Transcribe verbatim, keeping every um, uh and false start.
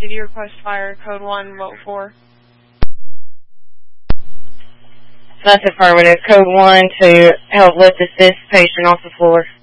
C D request fire code one, vote four. That's affirmative. Code one to help lift this patient off the floor.